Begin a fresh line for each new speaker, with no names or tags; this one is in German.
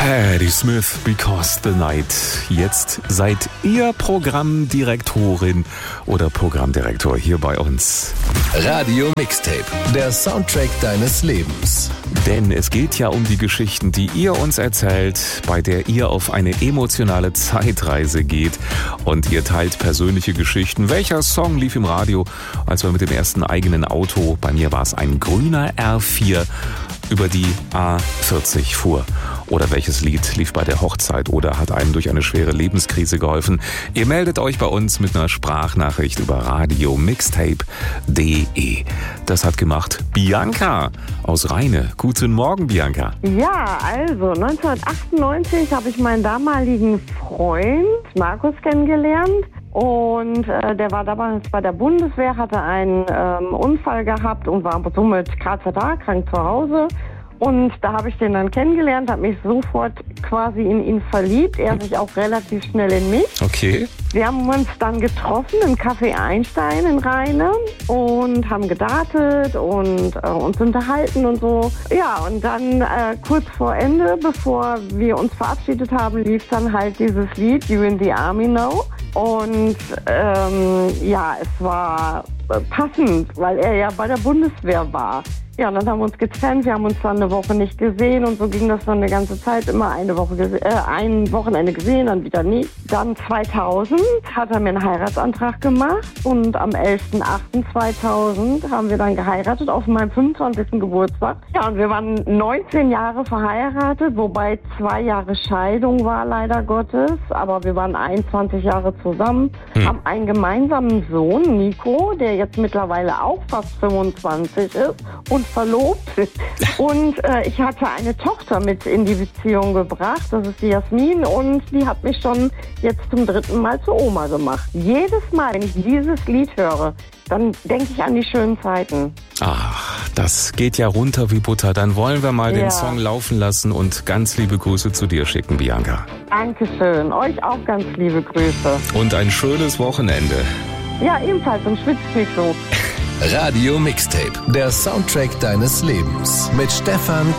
Patti Smith, Because the Night. Jetzt seid ihr Programmdirektorin oder Programmdirektor hier bei uns.
Radio Mixtape, der Soundtrack deines Lebens.
Denn es geht ja um die Geschichten, die ihr uns erzählt, bei der ihr auf eine emotionale Zeitreise geht und ihr teilt persönliche Geschichten. Welcher Song lief im Radio, als wir mit dem ersten eigenen Auto, bei mir war es ein grüner R4, über die A40 fuhr? Oder welches Lied lief bei der Hochzeit oder hat einem durch eine schwere Lebenskrise geholfen? Ihr meldet euch bei uns mit einer Sprachnachricht über radiomixtape.de. Das hat gemacht Bianca aus Rheine. Guten Morgen, Bianca.
Ja, also 1998 habe ich meinen damaligen Freund Markus kennengelernt. Und der war damals bei der Bundeswehr, hatte einen Unfall gehabt und war somit KZA, krank zu Hause. Und da habe ich den dann kennengelernt, habe mich sofort quasi in ihn verliebt. Er sich auch relativ schnell in mich.
Okay.
Wir haben uns dann getroffen im Café Einstein in Rheine und haben gedatet und uns unterhalten und so. Ja, und dann kurz vor Ende, bevor wir uns verabschiedet haben, lief dann halt dieses Lied You in the Army Now. Und ja, es war passend, weil er ja bei der Bundeswehr war. Ja, und dann haben wir uns getrennt, wir haben uns dann eine Woche nicht gesehen und so ging das dann eine ganze Zeit, immer ein Wochenende gesehen, dann wieder nicht. Dann 2000 hat er mir einen Heiratsantrag gemacht und am 11.08.2000 haben wir dann geheiratet auf meinem 25. Geburtstag. Ja, und wir waren 19 Jahre verheiratet, wobei 2 Jahre Scheidung war leider Gottes, aber wir waren 21 Jahre zusammen, haben einen gemeinsamen Sohn, Nico, der jetzt mittlerweile auch fast 25 ist und verlobt. Und ich hatte eine Tochter mit in die Beziehung gebracht, das ist die Jasmin, und die hat mich schon jetzt zum 3. Mal zur Oma gemacht. Jedes Mal, wenn ich dieses Lied höre, dann denke ich an die schönen Zeiten.
Ach, das geht ja runter wie Butter. Dann wollen wir mal den Song laufen lassen und ganz liebe Grüße zu dir schicken, Bianca.
Dankeschön. Euch auch ganz liebe Grüße.
Und ein schönes Wochenende.
Ja, ebenfalls, und schwitzt nicht so.
Radio Mixtape, der Soundtrack deines Lebens mit Stefan